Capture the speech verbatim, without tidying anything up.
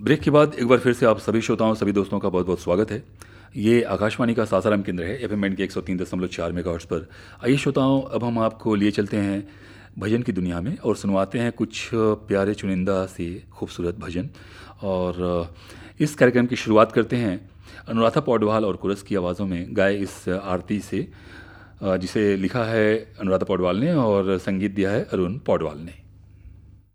Break के बाद एक बार फिर से आप सभी श्रोताओं सभी दोस्तों का बहुत बहुत स्वागत है। ये आकाशवाणी का सासाराम केंद्र है एफ एम बैंड के एक सौ तीन दशमलव चार मेगाहर्ट्ज़ पर। आइए श्रोताओं, अब हम आपको लिए चलते हैं भजन की दुनिया में और सुनवाते हैं कुछ प्यारे चुनिंदा से खूबसूरत भजन। और इस कार्यक्रम की शुरुआत करते हैं अनुराधा पौडवाल और कोरस की आवाज़ों में गाए इस आरती से, जिसे लिखा है अनुराधा पौडवाल ने और संगीत दिया है अरुण पौडवाल ने।